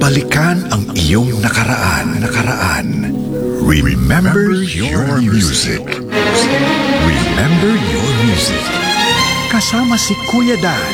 balikan ang iyong nakaraan. Remember your music. Remember your music. Kasama si Kuya Dan.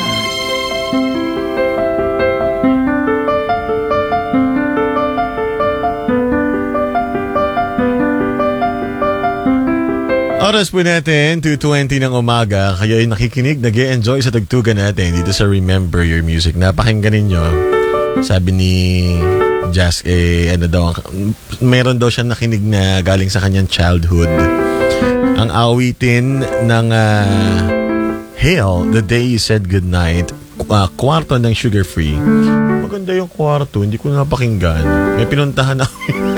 Oras po natin, 2:20 ng umaga. Kayo ay nakikinig, nag-e-enjoy sa tugtugan natin dito sa Remember Your Music. Napakinggan ninyo. Sabi ni Jazz, meron daw siya nakinig na galing sa kanyang childhood. Ang awitin ng Hail, The Day You Said Goodnight, kwarto ng Sugar Free. Maganda yung kwarto, hindi ko napakinggan. May pinuntahan ako.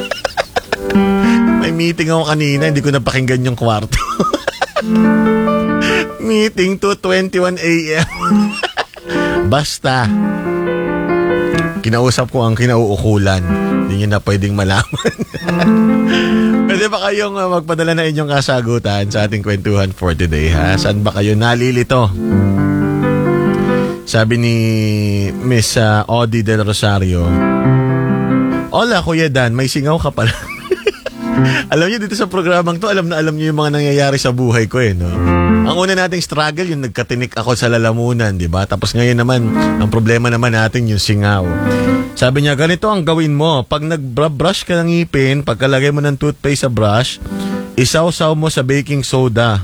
May meeting ako kanina, hindi ko napakinggan yung kwarto. Meeting 2:21 a.m. Basta kinausap ko ang kinauukulan. Hindi nyo na pwedeng malaman. Pwede ba kayong magpadala na inyong kasagutan sa ating kwentuhan for today, ha? Saan ba kayo nalilito? Sabi ni Miss Audie Del Rosario, "Hola, Kuya Dan, may singaw ka pala." Alam niyo, dito sa programang to, alam na alam niyo yung mga nangyayari sa buhay ko, no? Ang una nating struggle, yung nagkatinik ako sa lalamunan, di ba? Tapos ngayon naman, ang problema naman natin yung singaw. Sabi niya, ganito ang gawin mo. Pag nag-brush ka ng ngipin, pagkalagay mo ng toothpaste sa brush, isaw-saw mo sa baking soda.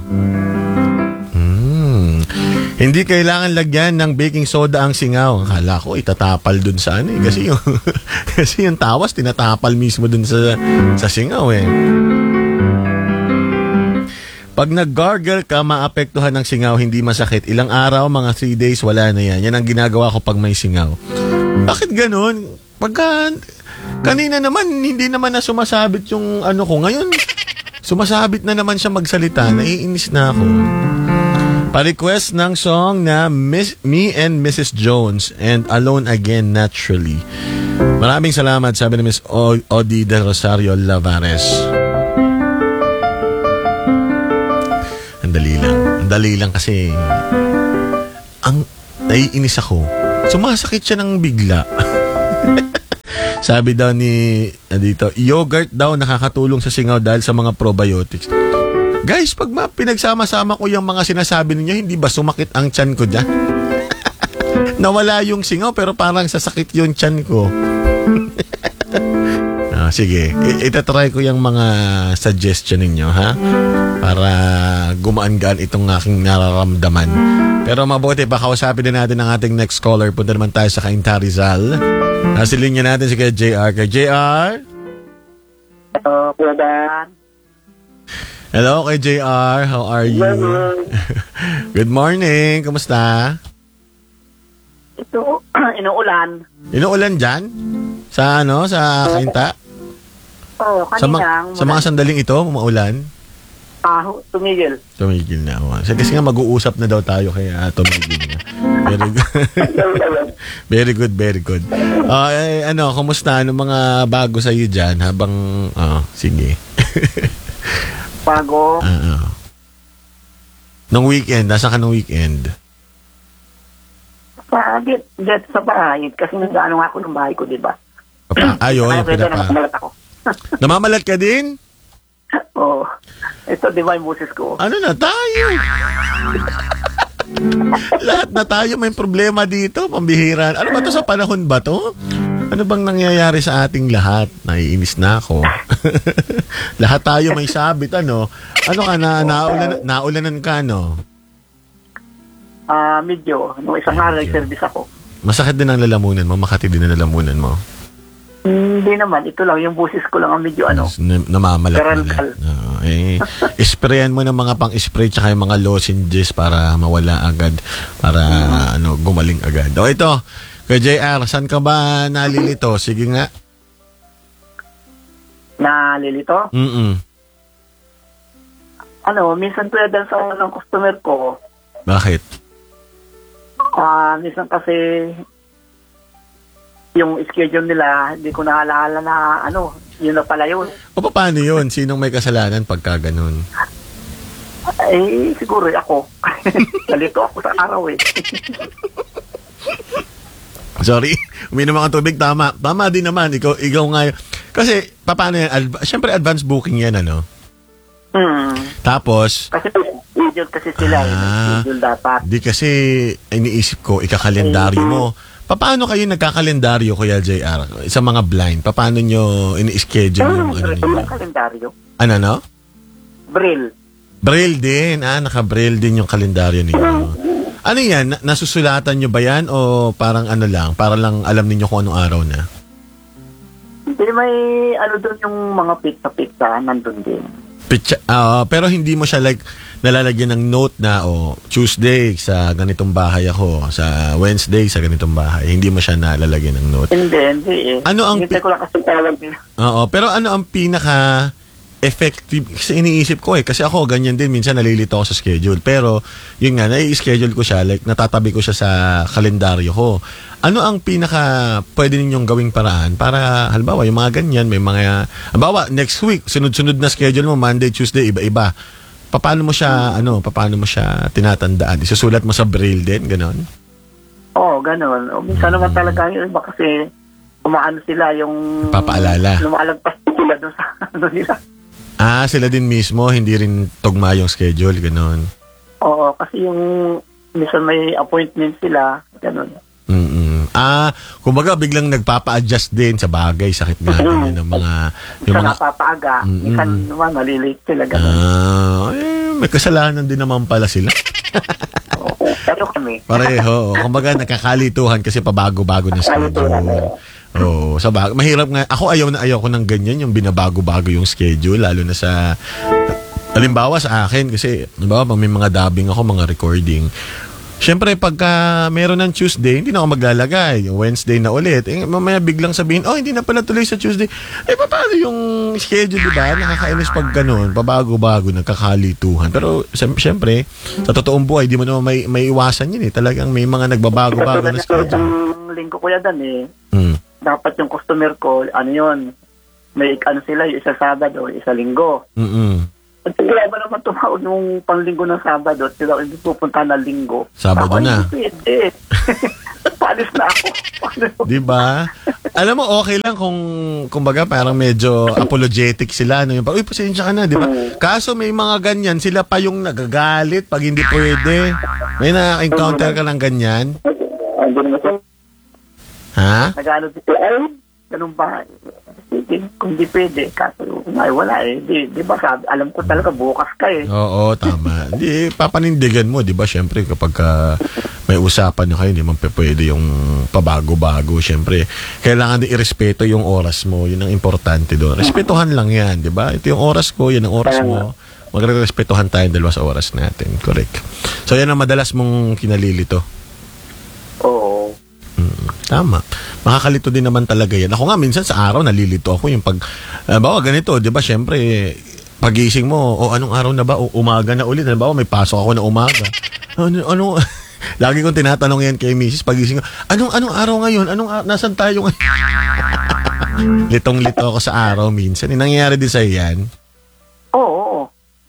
Hindi kailangan lagyan ng baking soda ang singaw. Akala ko itatapal dun sa ano eh. Kasi yung tawas tinatapal mismo dun sa singaw eh. Pag nag-gargle ka, maapektuhan ng singaw, hindi masakit. Ilang araw, mga 3 days, wala na yan. Yan ang ginagawa ko pag may singaw. Bakit ganun? Pagka kanina naman, hindi naman na sumasabit yung ano ko. Ngayon, sumasabit na naman siya magsalita. Naiinis na ako. Pa-request ng song na Me and Mrs. Jones and Alone Again Naturally. Maraming salamat, sabi ni Miss Audie Del Rosario Lavares. Ang dali lang kasi ang naiinis ako. Sumasakit siya ng bigla. Sabi daw ni dito, yogurt daw nakakatulong sa singaw dahil sa mga probiotics. Guys, pag pinagsama-sama ko yung mga sinasabi ninyo, hindi ba sumakit ang tiyan ko dyan? Nawala yung singaw pero parang sasakit yung tiyan ko. Sige, itatry ko yung mga suggestion ninyo, ha? Para gumaan-gaan itong aking nararamdaman. Pero mabuti pa, kausapin din natin ang ating next caller. Punta naman tayo sa Cainta Rizal. Nasa linya natin si kay JR. Kay JR? Kuya Dan. Hello kay JR, how are you? Good morning, kamusta? Ito, inuulan. Inuulan dyan? Sa Cainta? Oo, kanina. Sa mga sandaling ito, maulan? Tumigil. Tumigil na. Kasi nga mag-uusap na daw tayo, kaya tumigil na. Very good. Very good. Kumusta? Ano mga bago sa'yo dyan? Habang, sige. Bago. Nung weekend, nasa ka nung weekend? Dito sa bahay. Kasi nag-ano nga ako ng bahay ko, di ba? Yung pinapa. Namamalat ako. Namamalat ka din? Oo. Ito, di ba yung boses ko? Ano na tayo? Lahat na tayo may problema dito, pambihiran. Ano ba to, sa panahon ba to? Ano bang nangyayari sa ating lahat? Naiinis na ako. Lahat tayo may sabit, ano? Ano ka na, naulanan ka, no? Medyo. Nung isang araw, service ako. Masakit din ang lalamunan mo? Makati din ang lalamunan mo? Hindi naman. Ito lang, yung boses ko lang ang medyo namamalat. Sprayan mo ng mga pang-spray tsaka yung mga lozenges para mawala agad. Para gumaling agad. O ito, kay JR, saan ka ba nalilito? Sige nga. Nalilito? Minsan pwede sa customer ko. Bakit? Minsan kasi yung schedule nila, hindi ko naalala na yun na pala yun. O paano yun? Sinong may kasalanan pagka ganun? Siguro ako. Nalito ako sa araw eh. Sorry, uminom ako ng tubig, tama. Tama din naman, ikaw nga. Kasi, paano yan? Siyempre, advance booking yan, ano? Tapos, Kasi schedule kasi sila. Schedule dapat. di kasi, iniisip ko, ikakalendaryo mo. Paano kayo nagkakalendaryo, Kuya JR? Sa mga blind, paano nyo ini-schedule yung ano ninyo? Yung kalendaryo. Ano, no? Brill. Braille din. Naka-braille din yung kalendaryo ninyo. Ano yan? Nasusulatan nyo ba yan? O parang ano lang? Para lang alam ninyo kung anong araw na? Hindi, may ano doon yung mga pizza, nandun din. Pero hindi mo siya like nalalagyan ng note na Tuesday sa ganitong bahay ako, sa Wednesday sa ganitong bahay. Hindi mo siya nalalagyan ng note. Hindi eh. Ano ang Hintay ko lang kasi tawag nila. Oo, pero ano ang pinaka effective? Kasi iniisip ko kasi ako ganyan din, minsan nalilito ako sa schedule. Pero yun nga, nai-schedule ko siya, like natatabi ko siya sa kalendaryo ko. Ano ang pinaka pwede ninyong gawing paraan para halimbawa yung mga ganyan, may mga halimbawa next week sunod-sunod na schedule mo, Monday, Tuesday, iba-iba. Paano mo siya tinatandaan? Isusulat mo sa braille din, ganon? Oo, ganon. O minsan naman talaga yun iba kasi umaano sila yung Papaalala. lumalagpas sila doon sa ano nila. Sila din mismo, hindi rin tugma yung schedule, ganon. Oo, kasi yung minsan may appointment sila, ganon. Kumbaga biglang nagpapa-adjust din sa bagay, sakit nga din ng mga yung Minsan mga napapaaga, minsan naman malilate sila, ganon. May kasalanan din naman pala sila. Oo, pero kami. Pareho. Kumbaga nagkakalituhan kasi pabago-bago na schedule. Oo, sa bagay. Mahirap nga. Ako ayaw ko ng ganyan, yung binabago-bago yung schedule, lalo na sa halimbawa sa akin kasi halimbawa pag may mga dubbing ako, mga recording. Siyempre, pagka meron ng Tuesday, hindi na ako maglalagay. Yung Wednesday na ulit. Mamaya biglang sabihin, hindi na pala tuloy sa Tuesday. Paano yung schedule, diba? Nakakainis pag ganun. Pabago-bago, nagkakalituhan. Pero, siyempre, sa totoong buhay, di mo naman may iwasan yun eh. Talagang may mga nagbabago-bago na schedule. Yung linggo ko yan dapat yung customer ko, ano yun, may sila, yung isa Sabado, isa Linggo. At wala ba naman tumawag nung panglinggo ng Sabado at sila hindi pupunta na Linggo. Sabado na. Hindi. Palis na ako. Diba? Alam mo, okay lang kung kumbaga parang medyo apologetic sila. Yung pasensya ka na, diba? Kaso may mga ganyan, sila pa yung nagagalit pag hindi pwede. May na-encounter ka ng ganyan? Ha? Nag-ano dito, ganun ba? Kung di pwede, kaso wala eh. Di ba sabi, alam ko talaga bukas ka eh. Oo, tama. Hindi, papanindigan mo, di ba? Siyempre, kapag may usapan na kayo, hindi man pwede yung pabago-bago. Siyempre, kailangan din irespeto yung oras mo. Yun ang importante doon. Respetuhan lang yan, di ba? Ito yung oras ko, yan ang oras mo. Magre-respetuhan tayo dalawa sa oras natin. Correct. So, yan ang madalas mong kinalilito. Oo. Tama. Makakalito din naman talaga yan. Ako nga, minsan sa araw, nalilito ako yung bawa ganito, di ba, syempre, pagising mo, anong araw na ba? Umaga na ulit. Bawa, may pasok ako na umaga. Lagi kong tinatanong yan kay Mrs. Pagising ko, anong araw ngayon? Nasaan tayo ngayon? Litong-lito ako sa araw minsan. Nangyayari din sa'yo yan? Oo.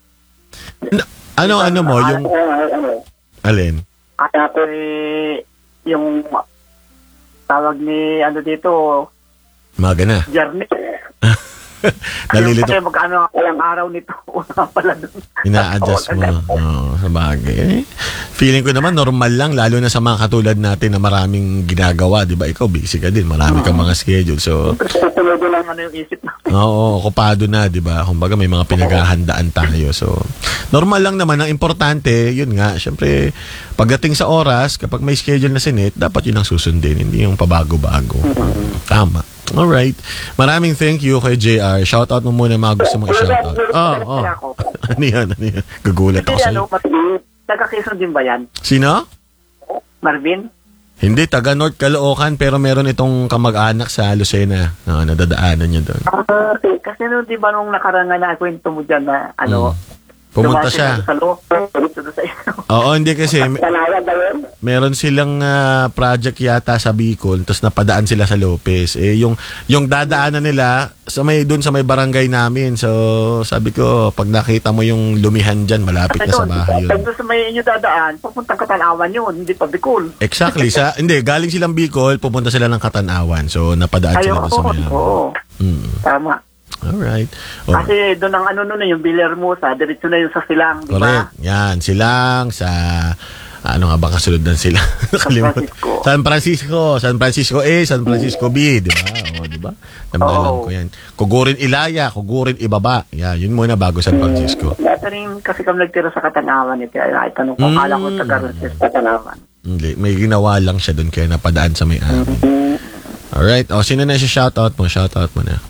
Ano mo, yung... Alin? Kaya ko yung tawag ni dito Maga na. Journey. Nalilito. Kasi magkano ang araw nito una pala doon. Ina-adjust mo. Sa bagay. Feeling ko naman normal lang, lalo na sa mga katulad natin na maraming ginagawa, di ba? Ikaw busy ka din, marami kang mga schedule. So, tuloy lang yung isip natin. oo, okupado na, di ba? Kumbaga may mga pinaghahandaan tayo. So, normal lang naman. Ang importante, yun nga, syempre, pagdating sa oras, kapag may schedule na sinit, dapat yun ang susundin, hindi yung pabago-bago. Tama. Alright. Maraming thank you kay JR. Shoutout mo muna mga gusto mong i-shoutout. Ano yan? Gagulat ako sa'yo. Taga-Quezon din ba yan? Sino? Marvin? Hindi, taga North Caloocan, pero meron itong kamag-anak sa Lucena. Nadadaanan niya doon. Kasi di ba nung nakarangan na kwento mo dyan na Pumunta siya. Sa loob. Sa iyo. Oo, hindi kasi Dalawa ba yun? meron silang project yata sa Bicol, tapos napadaan sila sa Lopez. Yung dadaanan nila doon sa may barangay namin. So, sabi ko, pag nakita mo yung lumihan diyan, malapit na sa bahay yun. Pag doon sa may inyo dadaan, pupuntang Katanawan yun, hindi pa Bicol. Exactly. Hindi, galing silang Bicol, pupunta sila ng Katanawan. So, napadaan sila doon sa may. Oo. Tama. Alright. Kasi doon ang yung Villahermosa, diretso na yung sa Silang, di ba? Correct. Yan, Silang sa ano nga ba kasunod ng sila? Nakalimutan. San Francisco A, San Francisco B, di ba? O, di ba? Namdalan ko yan. Kugurin Ilaya, Kugurin Ibaba. Yan, yun muna bago San Francisco. Dati rin kasi kami nagtira sa Katanawan. Kaya itanong ko, kala ko taga-Roces Katanawan. Hindi, may ginawa lang siya doon kaya napadaan sa may amin. Alright. O, sino na siya shoutout mo? Shoutout mo na.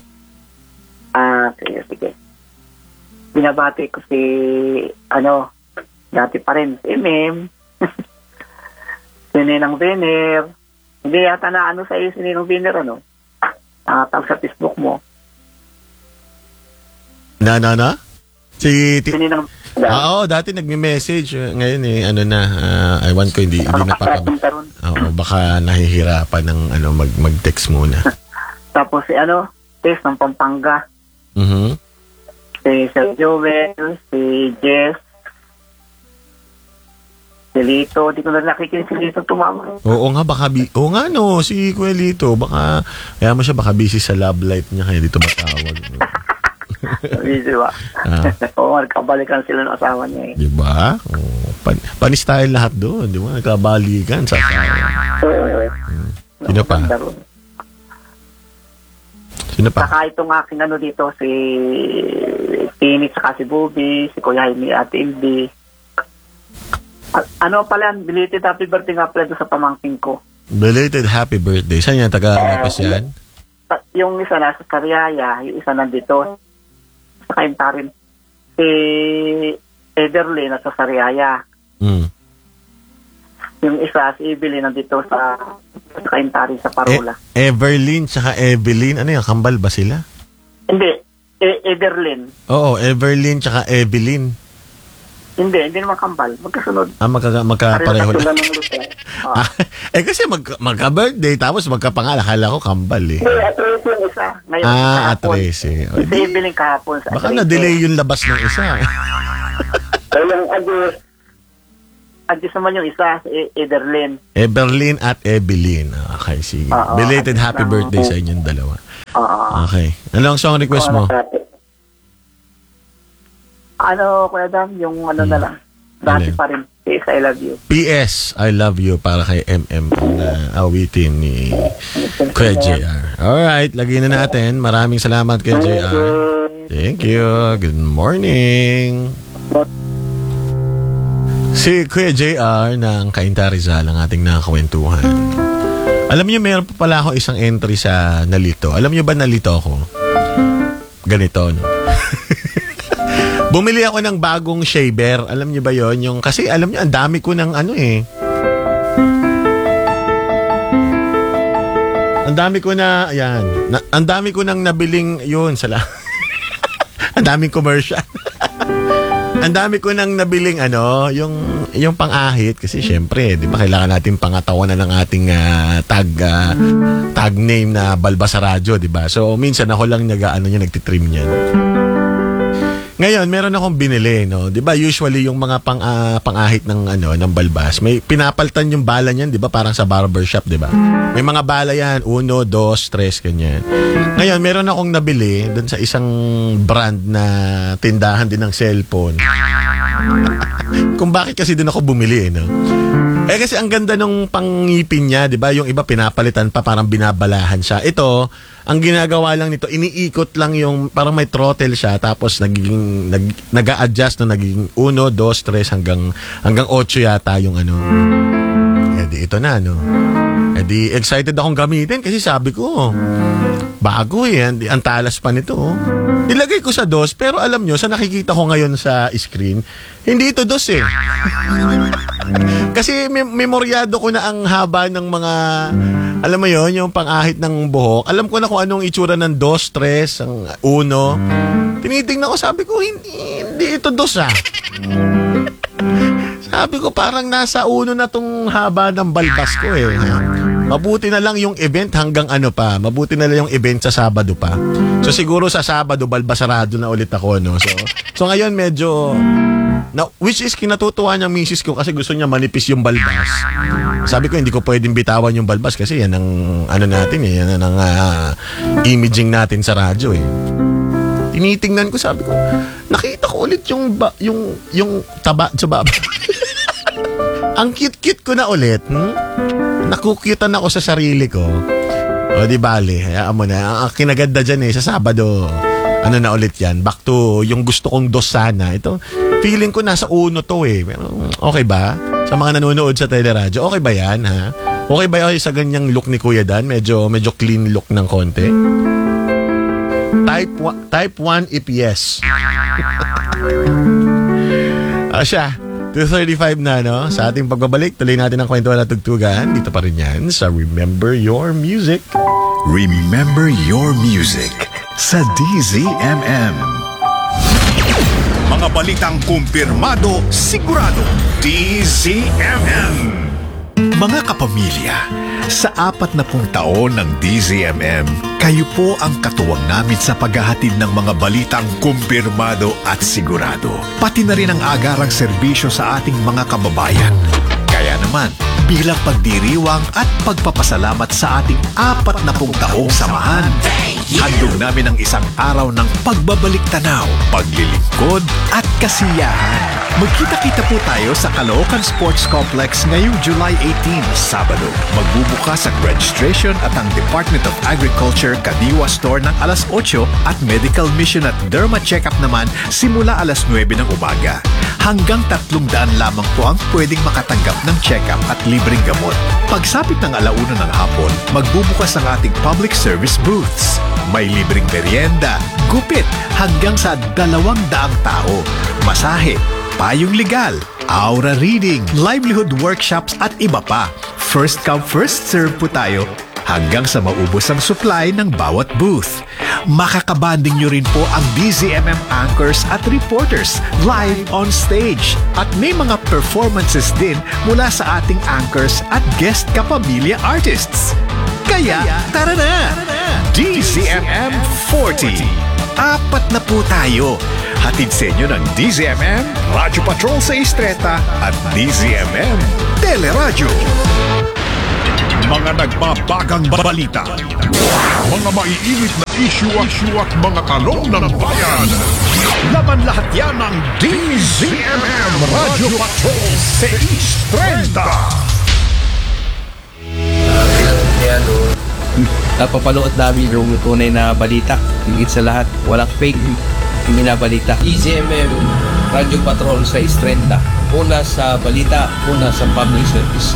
Sige. Binabati ko si, dati pa rin, si Mem. Si Ninang Vener. Hindi yata na sa iyo si Ninang Vener, tawag sa Facebook mo. Na? Si Ninang Oo, dati nagme-message. Ngayon ewan ko, hindi napapabalik. Oo, baka nahihirapan ng mag-text muna. Tapos si Tess ng Pampanga. Si Sir Joel, si Jess, si Lito. Di ko na nakikinig si Lito tumama. Oo nga, si Kuya Lito. Kaya mo siya, baka busy sa love life niya, kaya dito matawag. Di ba? Oo, nagkabalikan sila ng asawa niya eh. Di ba? Panistyle lahat doon, di ba? Nagkabalikan sa asawa. Sino pa? Sino pa? Saka itong aking dito, si Tini, saka si Bobby, si Kuya Jaime, Ate Ilby. Belated happy birthday nga pala sa pamangking ko. Belated happy birthday. Saan yan? Taga-Lapas yan? Yung isa nasa Cariaya, yung isa nandito. Sa Kaintarin. Si Ederly nasa Sariaya. Yung isa, si Evelyn nandito sa Kaintarin sa Parola. Everlyn tsaka Evelyn. Ano yan? Kambal ba sila? Hindi. Ederlyn. Oo, Everlyn tsaka Evelyn. Hindi naman kambal. Magkasunod. Magkapareho lang. Kasi magka-birthday tapos magkapangalan. Akala ko kambal eh. Hindi, Atres yung isa. Ngayon, Atres eh. Si Evelyn kahapon. Baka na-delay yung labas ng isa. Yung Adjust naman yung isa, si Ederlyn. Everlyn at Evelyn. Okay, sige. Belated happy birthday sa inyong dalawa. Okay. Ano ang song request mo? Kuya Dam, yung na lang. Dati pa rin. PS, I love you. PS, I love you para kay MM ang awitin ni Kuya JR. Alright, lagyan na natin. Maraming salamat Kuya JR. Thank you. Good morning. Si Kuya JR ng Cainta Rizal ang ating nakakwentuhan. Alam niyo, meron pa pala ako isang entry sa Nalito. Alam niyo ba nalito ako? Ganito, no? Bumili ako ng bagong shaver. Alam niyo ba yon? Kasi alam niyo, ang dami ko ng Ang dami ko na, ayan. Ang dami ko nang nabiling yun. Ang daming commercial. Ang dami ko nang nabiling yung pang-ahit kasi syempre, 'di ba, kailangan natin pangatawanan ng ating tag name na Balba sa radyo, 'di ba? So minsan ako lang nagti-trim niyan. Ngayon, meron akong binili, no? 'Di ba? Usually yung mga pang-ahit ng ng balbas, may pinapaltan yung bala niyan, 'di ba? Parang sa barbershop, 'di ba? May mga bala yan, 1, 2, 3 ganyan. Ngayon, meron akong nabili doon sa isang brand na tindahan din ng cellphone. Kung bakit kasi doon ako bumili, no? Kasi ang ganda nung pangipin niya, 'di ba? Yung iba pinapalitan pa, parang binabalahan siya. Ito, ang ginagawa lang nito, iniikot lang yung parang may throttle siya, tapos nag-a-adjust na naging 1, 2, 3 hanggang 8 yata yung di ito na, no? Di excited akong gamitin kasi sabi ko, bago ang talas pa nito, oh. Nilagay ko sa DOS, pero alam nyo, sa nakikita ko ngayon sa screen, hindi ito DOS eh. Kasi memoryado ko na ang haba ng mga, alam mo yon, yung pang-ahit ng buhok. Alam ko na kung anong itsura ng DOS, 3, ang 1. Tinitingnan ko, sabi ko, hindi ito DOS ah. Sabi ko, parang nasa 1 na tong haba ng balbas ko eh. Mabuti na lang yung event hanggang mabuti na lang yung event sa Sabado pa. So siguro sa Sabado, balbasarado na ulit ako, no? So ngayon medyo, which is kinatutuwa niyang misis ko kasi gusto niya manipis yung balbas. Sabi ko, hindi ko pwedeng bitawan yung balbas kasi yan ang, natin eh, yan ang imaging natin sa radyo eh. Tinitingnan ko, sabi ko, nakita ko ulit yung taba sa baba. Ang cute-cute ko na ulit. Nakukyutan ako sa sarili ko. O di bale, hayaan mo na. Ang kinaganda dyan sa Sabado, na ulit yan. Back to yung gusto kong DOS sana. Ito, feeling ko nasa 1 to eh. Pero, okay ba? Sa mga nanonood sa teleradyo, okay ba yan, ha? Okay ba yan sa ganyang look ni Kuya Dan? Medyo clean look ng konti. Type 1 if yes. Siya. 2:35 na, no? Sa ating pagbabalik, tuloy natin ang kwentuhan at tugtugan. Dito pa rin yan sa Remember Your Music. Remember Your Music sa DZMM. Mga balitang kumpirmado, sigurado, DZMM. Mga kapamilya, sa 40 taon ng DZMM, kayo po ang katuwang namin sa paghahatid ng mga balitang kumpirmado at sigurado. Pati na rin ang agarang serbisyo sa ating mga kababayan. Kaya naman, bilang pagdiriwang at pagpapasalamat sa ating 40 taong samahan, handog namin ang isang araw ng pagbabalik tanaw, paglilingkod at kasiyahan. Magkita-kita po tayo sa Caloocan Sports Complex ngayong July 18, Sabado. Magbubukas ang registration at ang Department of Agriculture Kadiwa Store ng alas 8 at Medical Mission at Derma Checkup naman simula alas 9 ng umaga. Hanggang 300 lamang po ang pwedeng makatanggap ng check-up at libreng gamot. Pagsapit ng 1:00 ng hapon, magbubukas ang ating public service booths. May libreng merienda, gupit hanggang sa 200 tao, masahe, payong legal, aura reading, livelihood workshops at iba pa. First come, first serve po tayo hanggang sa maubos ang supply ng bawat booth. Makakabanding nyo rin po ang DZMM anchors at reporters live on stage. At may mga performances din mula sa ating anchors at guest kapamilya artists. Kaya, tara na! DZMM 40. 4 na po tayo. Hatid sa inyo ng DZMM, Radyo Patrol sa Istreta at DZMM Teleradyo. Mga nagbabagang balita, mga maiinit na issue at mga tanong ng bayan. Laman lahat yan ng DZMM Radio Patrol sa Istreta. Napapanood namin yung tunay na balita. Higit sa lahat, walang fake binabalita. DZMM Radio Patrol sa Istreta. Una sa balita, una sa public service.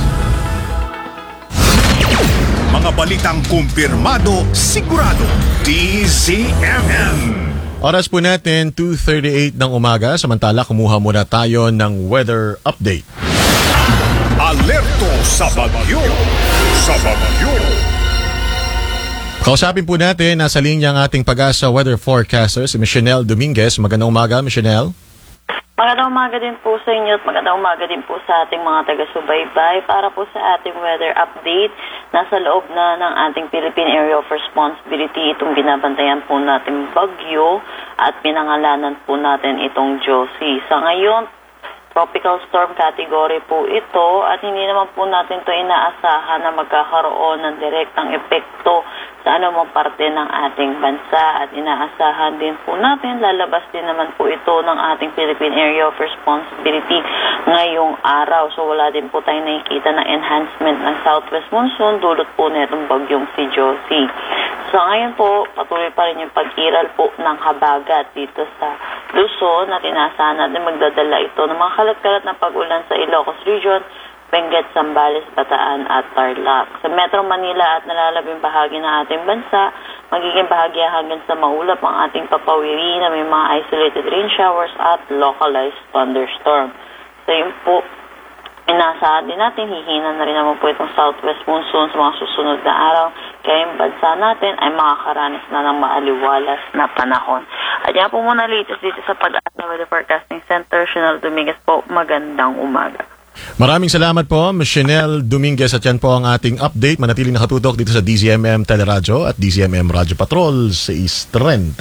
Mga balitang kumpirmado, sigurado, DZMM. Oras po natin, 2:38 ng umaga. Samantala, kumuha muna tayo ng weather update. Alerto sa bagyo. Sa bagyo. Kausapin po natin, nasa linya ang ating Pag-asa weather forecaster, si Michelle Dominguez. Magandang umaga, Michelle. Magandang umaga din po sa inyo at magandang umaga din po sa ating mga taga-subaybay. Para po sa ating weather update, nasa loob na ng ating Philippine Area of Responsibility itong binabantayan po nating bagyo at pinangalanan po natin itong Josie. Sa ngayon, tropical storm category po ito at hindi naman po natin ito inaasahan na magkakaroon ng direktang epekto sa anumang parte ng ating bansa at inaasahan din po natin, lalabas din naman po ito ng ating Philippine Area of Responsibility ngayong araw. So wala din po tayong nakikita na enhancement ng southwest monsoon dulot po netong bagyong si Josie. So ngayon po, patuloy pa rin yung pag-iral po ng habagat dito sa Luzon at inaasahan natin magdadala ito ng mga kalat-kalat na pag-ulan sa Ilocos Region, Benguet, Zambales, Bataan at Tarlac. Sa Metro Manila at nalalabing bahagi ng ating bansa, magiging bahagya hanggang sa maulap ang ating papawiri na may mga isolated rain showers at localized thunderstorm. So yun po, inaasahan din natin, hihina na rin naman po itong southwest monsoon sa mga susunod na araw. Kaya yung bansa natin ay makakaranas na ng maaliwalas na panahon. At yan po muna latest dito sa Pag-asa Weather Forecasting Center. Chanel Dominguez po, magandang umaga. Maraming salamat po, Ms. Chanel Dominguez, at yan po ang ating update. Manatiling nakatutok dito sa DZMM Teleradyo at DZMM Radyo Patrol sa East 30.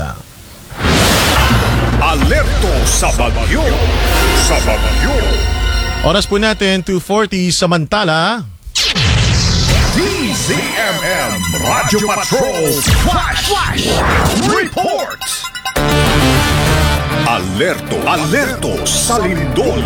Alerto sa bagyo. Sa bagyo. Oras po natin, 2:40, samantala. DZMM Radyo Patrol Flash Report. Alerto sa lindol.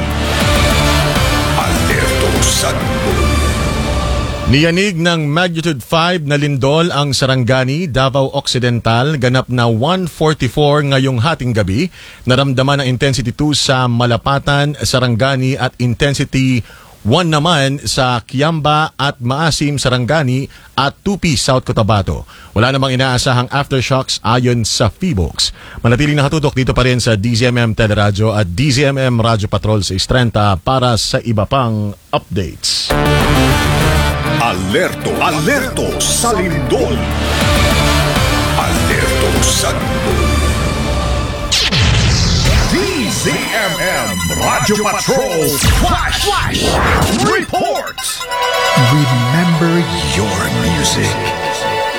Alerto sa lindol. Niyanig ng magnitude 5 na lindol ang Sarangani, Davao Occidental, ganap na 1:44 ngayong hating gabi. Naramdaman ang intensity 2 sa Malapatan, Sarangani at intensity 1 naman sa Kiamba at Maasim, Sarangani at Tupi, South Cotabato. Wala namang inaasahang aftershocks ayon sa PHIVOLCS. Manatiling nakatutok dito pa rin sa DZMM Teleradyo at DZMM Radyo Patrol sa East 30 para sa iba pang updates. Alerto sa lindol. Alerto sa lindol. DZMM Radyo Patrol Flash Report. Remember your music.